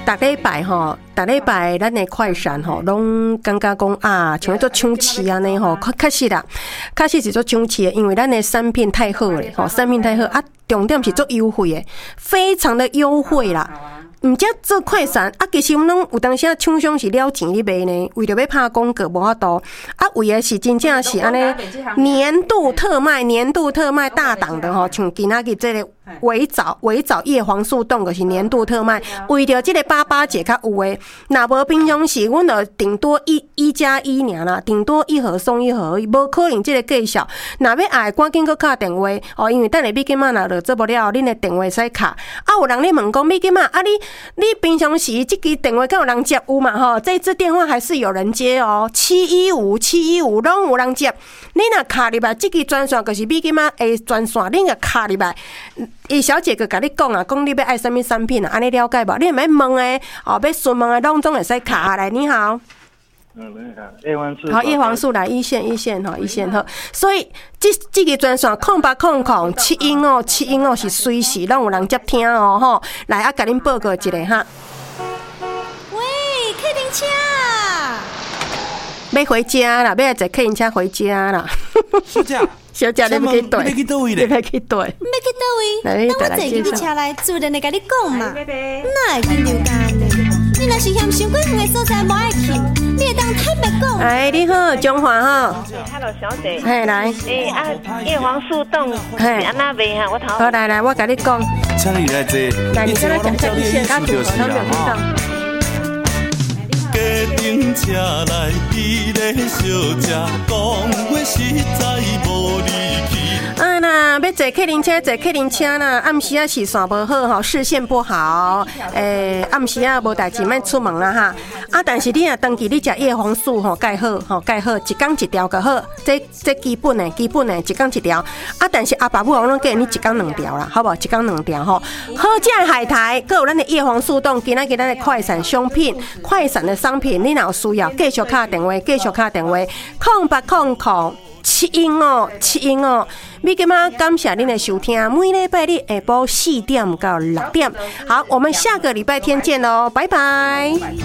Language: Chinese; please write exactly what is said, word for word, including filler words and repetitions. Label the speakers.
Speaker 1: 逐礼拜吼，逐礼拜咱的快闪吼，拢感觉讲啊，像做抢市安尼吼，确实啦，确实是做抢市的，因为咱的产品太好了，吼，产品太好啊，重点是做优惠的，非常的优惠啦。毋则做快闪啊，其实阮拢有当时啊，厂商是了钱咧卖呢，为着要拍广告无法度啊，为的是真正是安尼年度特卖、年度特卖大档的吼，像今仔日这个维藻、维藻叶黄素冻就是年度特卖，为着这个八八节较有诶，若无平常时阮就顶多一一加一尔啦，顶多一盒送一盒，无可能这个计数。若要爱，赶紧搁敲电话哦，因为等下美金仔若落做无了，恁的电话使敲。啊，有人咧问讲美金仔啊，你你平常时这支电话敢有人接有嘛？吼，这支电话还是有人接哦，七一五七一五拢有人接。你若敲入来，这支专线就是美金仔的专线，你若敲入来。伊小姐个甲你讲啊，讲你要爱什么产品啊，安尼了解无？你免问诶，哦，要询问诶，拢总会使卡下来。你好，
Speaker 2: 嗯，你好，叶黄素，
Speaker 1: 好，叶黄素来一线一线哈，一线哈。所以这这个专线空八空空七音哦，七音哦是随时拢有人接听哦吼。来啊，甲恁报告一下哈。
Speaker 3: 喂，客人车。
Speaker 1: 要回家啦，要来坐客人车回家啦。
Speaker 4: 小姐，
Speaker 1: 小姐，你要去倒？
Speaker 4: 你要去倒位咧？
Speaker 1: 你要去倒？
Speaker 3: 要去倒位？等我坐去你车来，自然会甲你讲嘛。哪会去流干的？你若是嫌伤过远的所在无爱去，你会当坦白讲。
Speaker 1: 哎，你好，中华哈。
Speaker 5: Hello， 小姐。
Speaker 1: 嘿，来。
Speaker 5: 诶啊，叶黄素冻是安那卖哈？我头。
Speaker 1: 好，来来，我甲你讲。
Speaker 4: 请你来坐。
Speaker 1: 来，你跟他讲下一线，他主合，他没有听到。
Speaker 6: 家庭车来比咧小姐讲话实在无力气。
Speaker 1: 啊啦，要坐客人车，坐客人车啦。暗时啊视线无好吼，视线不好。诶、欸，暗时啊无代志，莫出门啦哈。啊，但是你若长期你食叶黄素吼，盖好吼，盖好，一工一条就好。这这基本的，基本的，一工一条。啊，但是阿爸母我拢建议你一工两条啦，好无？一工两条吼。好食的海苔，佮有咱的叶黄素冻，今仔日咱的快闪商品，快闪的商品，你若有需要，继续敲电话，继续敲电话，空八空空。七音哦，七音哦，咪今嘛感谢您的收听，每礼拜日下晡四点到六点，好，我们下个礼拜天见喽，拜拜。